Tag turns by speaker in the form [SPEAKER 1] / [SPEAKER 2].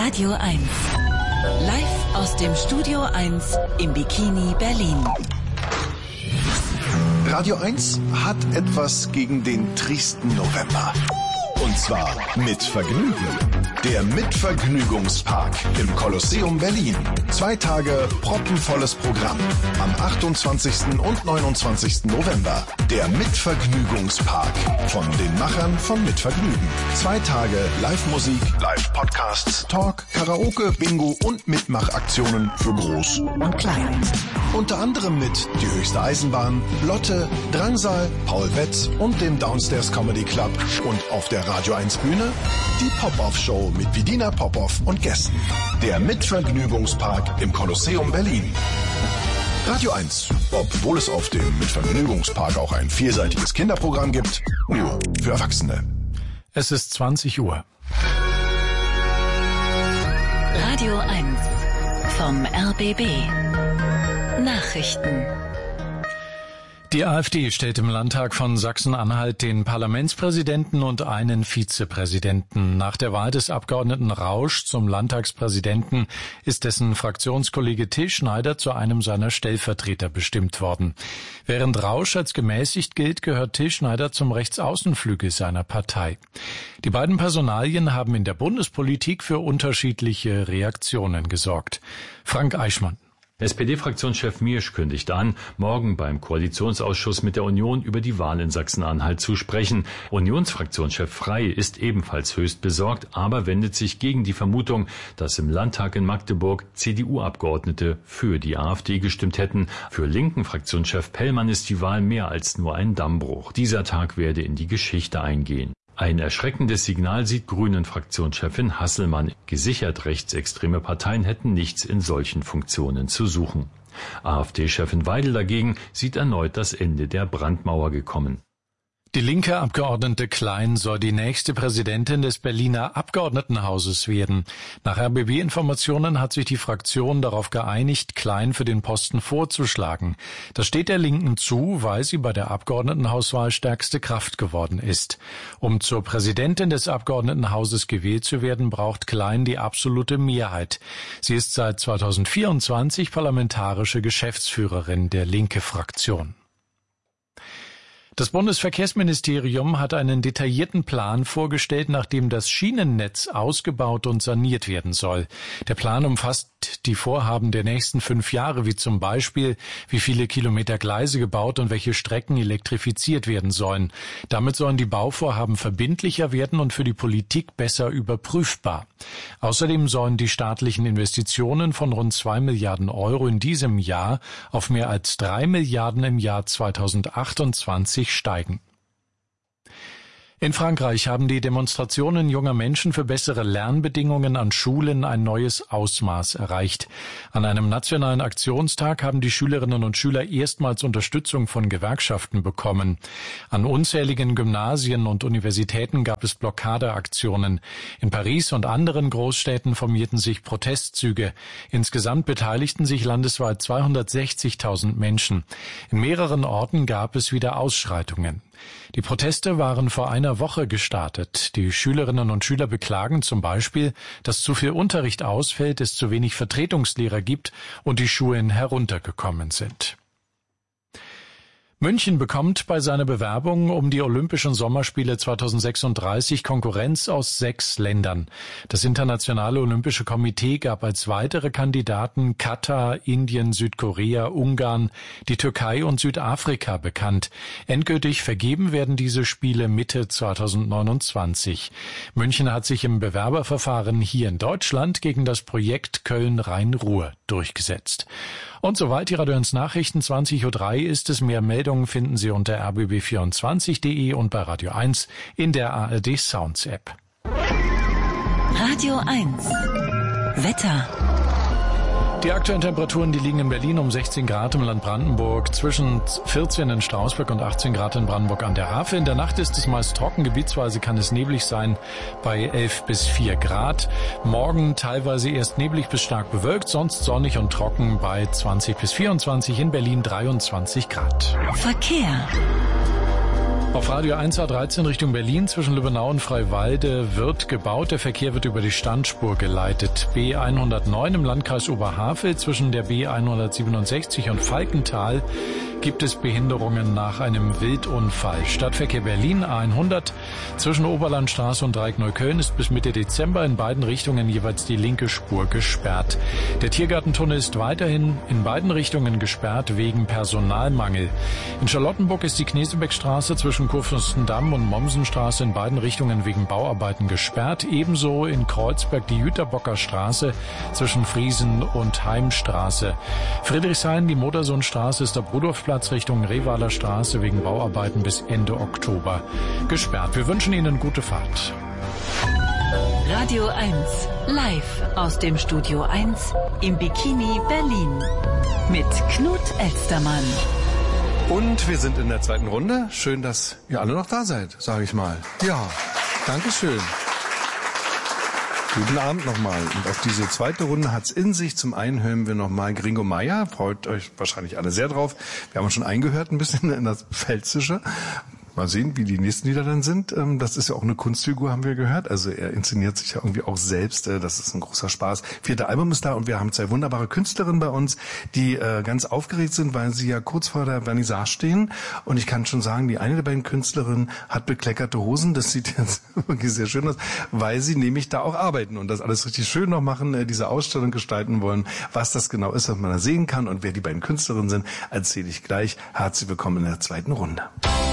[SPEAKER 1] Radio 1. Live aus dem Studio 1 im Bikini Berlin.
[SPEAKER 2] Radio 1 hat etwas gegen den tristen November. Und zwar mit Vergnügen. Der Mitvergnügungspark im Kolosseum Berlin. 2 Tage proppenvolles Programm. Am 28. und 29. November. Der Mitvergnügungspark von den Machern von Mitvergnügen. 2 Tage Live-Musik, Live-Podcasts, Talk, Karaoke, Bingo und Mitmachaktionen für Groß und Klein. Unter anderem mit Die höchste Eisenbahn, Lotte, Drangsal, Paul Betz und dem Downstairs Comedy Club. Und auf der Radio 1 Bühne die Pop-Off-Show mit Vidina Popov und Gästen. Der Mitvergnügungspark im Kolosseum Berlin. Radio 1, obwohl es auf dem Mitvergnügungspark auch ein vielseitiges Kinderprogramm gibt, nur für Erwachsene.
[SPEAKER 3] Es ist 20 Uhr.
[SPEAKER 1] Radio 1 vom RBB. Nachrichten.
[SPEAKER 3] Die AfD stellt im Landtag von Sachsen-Anhalt den Parlamentspräsidenten und einen Vizepräsidenten. Nach der Wahl des Abgeordneten Rausch zum Landtagspräsidenten ist dessen Fraktionskollege Till Schneider zu einem seiner Stellvertreter bestimmt worden. Während Rausch als gemäßigt gilt, gehört Till Schneider zum Rechtsaußenflügel seiner Partei. Die beiden Personalien haben in der Bundespolitik für unterschiedliche Reaktionen gesorgt. Frank Eichmann.
[SPEAKER 4] SPD-Fraktionschef Miersch kündigt an, morgen beim Koalitionsausschuss mit der Union über die Wahl in Sachsen-Anhalt zu sprechen. Unionsfraktionschef Frey ist ebenfalls höchst besorgt, aber wendet sich gegen die Vermutung, dass im Landtag in Magdeburg CDU-Abgeordnete für die AfD gestimmt hätten. Für linken Fraktionschef Pellmann ist die Wahl mehr als nur ein Dammbruch. Dieser Tag werde in die Geschichte eingehen. Ein erschreckendes Signal sieht Grünen-Fraktionschefin Hasselmann. Gesichert rechtsextreme Parteien hätten nichts in solchen Funktionen zu suchen. AfD-Chefin Weidel dagegen sieht erneut das Ende der Brandmauer gekommen.
[SPEAKER 3] Die linke Abgeordnete Klein soll die nächste Präsidentin des Berliner Abgeordnetenhauses werden. Nach RBB-Informationen hat sich die Fraktion darauf geeinigt, Klein für den Posten vorzuschlagen. Das steht der Linken zu, weil sie bei der Abgeordnetenhauswahl stärkste Kraft geworden ist. Um zur Präsidentin des Abgeordnetenhauses gewählt zu werden, braucht Klein die absolute Mehrheit. Sie ist seit 2024 parlamentarische Geschäftsführerin der Linke-Fraktion. Das Bundesverkehrsministerium hat einen detaillierten Plan vorgestellt, nachdem das Schienennetz ausgebaut und saniert werden soll. Der Plan umfasst die Vorhaben der nächsten 5 Jahre, wie zum Beispiel, wie viele Kilometer Gleise gebaut und welche Strecken elektrifiziert werden sollen. Damit sollen die Bauvorhaben verbindlicher werden und für die Politik besser überprüfbar. Außerdem sollen die staatlichen Investitionen von rund 2 Milliarden Euro in diesem Jahr auf mehr als 3 Milliarden im Jahr 2028 steigen. In Frankreich haben die Demonstrationen junger Menschen für bessere Lernbedingungen an Schulen ein neues Ausmaß erreicht. An einem nationalen Aktionstag haben die Schülerinnen und Schüler erstmals Unterstützung von Gewerkschaften bekommen. An unzähligen Gymnasien und Universitäten gab es Blockadeaktionen. In Paris und anderen Großstädten formierten sich Protestzüge. Insgesamt beteiligten sich landesweit 260.000 Menschen. In mehreren Orten gab es wieder Ausschreitungen. Die Proteste waren vor einer Woche gestartet. Die Schülerinnen und Schüler beklagen zum Beispiel, dass zu viel Unterricht ausfällt, es zu wenig Vertretungslehrer gibt und die Schulen heruntergekommen sind. München bekommt bei seiner Bewerbung um die Olympischen Sommerspiele 2036 Konkurrenz aus 6 Ländern. Das Internationale Olympische Komitee gab als weitere Kandidaten Katar, Indien, Südkorea, Ungarn, die Türkei und Südafrika bekannt. Endgültig vergeben werden diese Spiele Mitte 2029. München hat sich im Bewerberverfahren hier in Deutschland gegen das Projekt Köln-Rhein-Ruhr durchgesetzt. Und soweit die Radio 1 Nachrichten 20.03 Uhr ist es. Mehr Meldungen finden Sie unter rbb24.de und bei Radio 1 in der ARD Sounds App.
[SPEAKER 1] Radio 1 Wetter.
[SPEAKER 3] Die aktuellen Temperaturen, die liegen in Berlin um 16 Grad, im Land Brandenburg zwischen 14 in Strausberg und 18 Grad in Brandenburg an der Havel. In der Nacht ist es meist trocken, gebietsweise kann es neblig sein bei 11 bis 4 Grad. Morgen teilweise erst neblig bis stark bewölkt, sonst sonnig und trocken bei 20 bis 24, in Berlin 23 Grad.
[SPEAKER 1] Verkehr.
[SPEAKER 3] Auf Radio 1 A13 Richtung Berlin zwischen Lübbenau und Freiwalde wird gebaut. Der Verkehr wird über die Standspur geleitet. B109 im Landkreis Oberhavel zwischen der B167 und Falkenthal gibt es Behinderungen nach einem Wildunfall. Stadtverkehr Berlin A100 zwischen Oberlandstraße und Dreieck Neukölln ist bis Mitte Dezember in beiden Richtungen jeweils die linke Spur gesperrt. Der Tiergartentunnel ist weiterhin in beiden Richtungen gesperrt wegen Personalmangel. In Charlottenburg ist die Knesebeckstraße zwischen Kurfürstendamm und Mommsenstraße in beiden Richtungen wegen Bauarbeiten gesperrt. Ebenso in Kreuzberg die Jüterbocker Straße zwischen Friesen und Heimstraße. Friedrichshain, die Modersohnstraße ist ab Rudolfplatz Richtung Revaler Straße wegen Bauarbeiten bis Ende Oktober gesperrt. Wir wünschen Ihnen gute Fahrt.
[SPEAKER 1] Radio 1 live aus dem Studio 1 im Bikini Berlin mit Knut Elstermann.
[SPEAKER 5] Und wir sind in der zweiten Runde. Schön, dass ihr alle noch da seid, sage ich mal. Ja, Dankeschön. Guten Abend nochmal. Und auf diese zweite Runde hat's in sich. Zum einen hören wir nochmal Gringo Meier. Freut euch wahrscheinlich alle sehr drauf. Wir haben uns schon eingehört ein bisschen in das Pfälzische. Mal sehen, wie die nächsten Lieder dann sind. Das ist ja auch eine Kunstfigur, haben wir gehört. Also er inszeniert sich ja irgendwie auch selbst. Das ist ein großer Spaß. 4. Album ist da und wir haben 2 wunderbare Künstlerinnen bei uns, die ganz aufgeregt sind, weil sie ja kurz vor der Vernissage stehen. Und ich kann schon sagen, die eine der beiden Künstlerinnen hat bekleckerte Hosen. Das sieht jetzt wirklich sehr schön aus, weil sie nämlich da auch arbeiten und das alles richtig schön noch machen, diese Ausstellung gestalten wollen. Was das genau ist, was man da sehen kann und wer die beiden Künstlerinnen sind, erzähle ich gleich. Herzlich willkommen in der zweiten Runde.